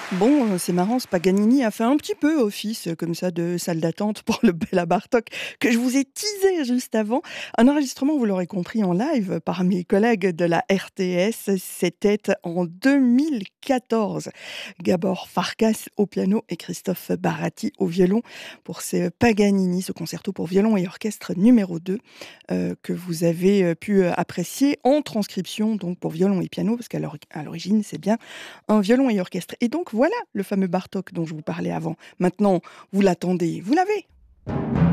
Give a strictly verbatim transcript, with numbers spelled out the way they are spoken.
Bon, heu, c'est marrant, ce Paganini a fait un petit peu office, heu, comme ça de salle d'attente pour le Béla Bartók que je vous ai teasé juste avant. Un enregistrement, vous l'aurez compris, en live par mes collègues de la R T S, c'était en deux mille quatorze. Gabor Farkas au piano et Christophe Baratti au violon pour ce Paganini, ce concerto pour violon et orchestre numéro deux, heu, que vous avez, heu, pu, heu, apprécier en transcription donc pour violon et piano parce qu'à l'ori à l'origine, c'est bien un violon et orchestre. Et donc voilà le fameux Bartók dont je vous parlais avant. Maintenant, vous l'attendez, vous l'avez!